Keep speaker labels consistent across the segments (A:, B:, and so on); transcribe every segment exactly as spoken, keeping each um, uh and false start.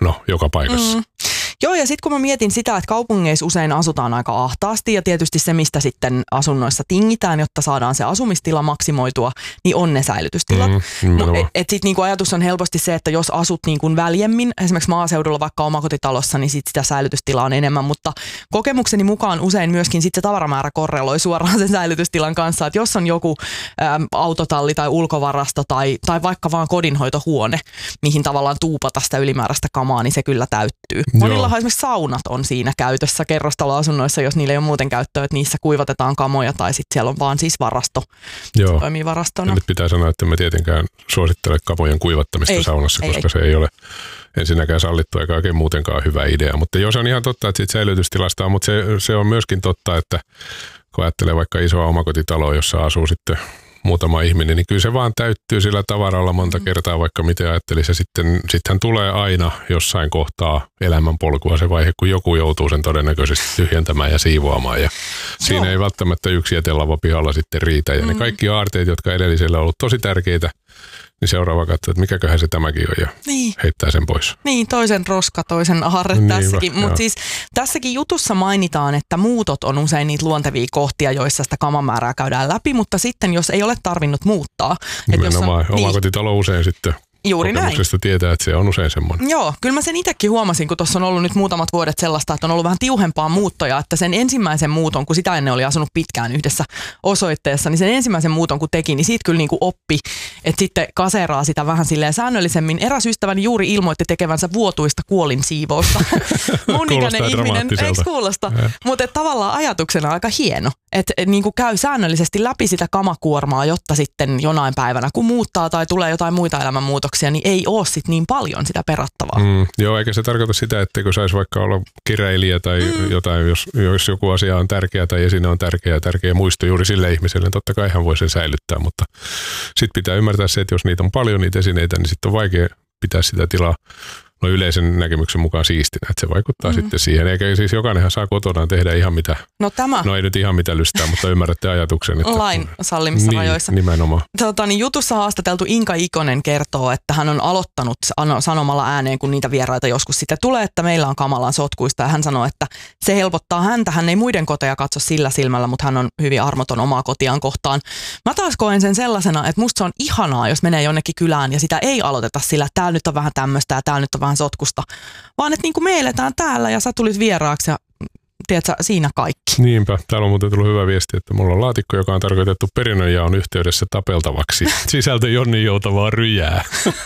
A: no, joka paikassa. Mm.
B: Joo, ja sitten kun mä mietin sitä, että kaupungeissa usein asutaan aika ahtaasti ja tietysti se, mistä sitten asunnoissa tingitään, jotta saadaan se asumistila maksimoitua, niin on ne säilytystilat. Mm, et et sitten niinku ajatus on helposti se, että jos asut niinku väljemmin, esimerkiksi maaseudulla vaikka omakotitalossa, niin sit sitä säilytystilaa on enemmän, mutta kokemukseni mukaan usein myöskin sit se tavaramäärä korreloi suoraan sen säilytystilan kanssa, että jos on joku äm, autotalli tai ulkovarasto tai, tai vaikka vaan kodinhoitohuone, mihin tavallaan tuupata sitä ylimääräistä kamaa, niin se kyllä täyttyy. Monilla esimerkiksi saunat on siinä käytössä kerrostaloasunnoissa, jos niillä ei ole muuten käyttöä, että niissä kuivatetaan kamoja tai sitten siellä on vaan siis varasto. Joo. Se toimii varastona.
A: Ja nyt pitää sanoa, että me tietenkään suosittele kamojen kuivattamista ei, saunassa, ei, koska ei. se ei ole ensinnäkään sallittu eikä oikein muutenkaan hyvä idea. Mutta jos on ihan totta, että siitä säilytystilasta on, mutta se, se on myöskin totta, että kun ajattelee vaikka isoa omakotitaloa, jossa asuu sitten muutama ihminen, niin kyllä se vaan täyttyy sillä tavaralla monta kertaa, vaikka miten ajattelisi. Ja sitten sittenhän tulee aina jossain kohtaa elämänpolkua se vaihe, kun joku joutuu sen todennäköisesti tyhjentämään ja siivoamaan. Ja siinä Joo. ei välttämättä yksi jätelava pihalla sitten riitä. Ja mm. ne kaikki aarteet, jotka edellisellä on ollut tosi tärkeitä, niin seuraava katsoo, että mikäköhän se tämäkin on ja niin. heittää sen pois.
B: Niin, toisen roska, toisen aarre niin tässäkin. Mutta siis tässäkin jutussa mainitaan, että muutot on usein niitä luontevia kohtia, joissa sitä kamamäärää käydään läpi, mutta sitten jos ei ole tarvinnut muuttaa.
A: Nimenomaan,
B: jos on,
A: omakotitalo niin, usein sitten.
B: Juuri näin.
A: Tietää, että se on usein semmoinen.
B: Joo, kyllä mä sen itsekin huomasin, kun tuossa on ollut nyt muutamat vuodet sellaista, että on ollut vähän tiuhempaa muuttoja, että sen ensimmäisen muuton, kun sitä ennen oli asunut pitkään yhdessä osoitteessa, niin sen ensimmäisen muuton kun teki, niin siitä kyllä niin kuin oppi, että sitten kaseraa sitä vähän silleen säännöllisemmin. Eräs ystäväni juuri ilmoitti tekevänsä vuotuista kuolinsiivousta. Mun ikäinen ihminen, eikö kuulosta? Mutta tavallaan ajatuksena aika hieno, että niin kuin käy säännöllisesti läpi sitä kamakuormaa, jotta sitten jonain päivänä, kun muuttaa tai tulee jotain muita elämänmuutoksia, niin ei ole sit niin paljon sitä perattavaa.
A: Mm, joo, eikä se tarkoita sitä, etteikö saisi vaikka olla kirjailija tai mm. jotain, jos, jos joku asia on tärkeä tai esine on tärkeä ja tärkeä muisto juuri sille ihmiselle, niin totta kai hän voi sen säilyttää, mutta sitten pitää ymmärtää se, että jos niitä on paljon niitä esineitä, niin sitten on vaikea pitää sitä tilaa no yleisen näkemyksen mukaan siistinä, että se vaikuttaa mm-hmm. sitten siihen. Eikä siis jokainenhan saa kotonaan tehdä ihan mitä,
B: no, tämä.
A: no ei nyt ihan mitä lystää, mutta ymmärrätte ajatuksen. Että
B: lain sallimissa
A: niin,
B: rajoissa.
A: Nimenomaan.
B: Tota, niin jutussa haastateltu Inka Ikonen kertoo, että hän on aloittanut sanomalla ääneen, kun niitä vieraita joskus sitten tulee, että meillä on kamalan sotkuista. Ja hän sanoo, että se helpottaa häntä. Hän ei muiden koteja katso sillä silmällä, mutta hän on hyvin armoton omaa kotiaan kohtaan. Mä taas koen sen sellaisena, että musta se on ihanaa, jos menee jonnekin kylään ja sitä ei aloiteta sillä, että täällä nyt on vähän tämmöistä ja täällä nyt on vähän sotkusta, vaan että niin kuin me eletään täällä ja sä tulit vieraaksi ja tiedätkö, siinä kaikki.
A: Niinpä. Täällä on muuten tullut hyvä viesti, että mulla on laatikko, joka on tarkoitettu perinnönjaon yhteydessä tapeltavaksi. Sisältö Jonnin joutavaa ryjää.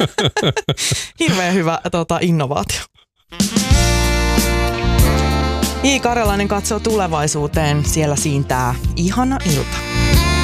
B: Hirveän hyvä tota, innovaatio. I. Karjalainen katsoo tulevaisuuteen. Siellä siintää ihana ilta.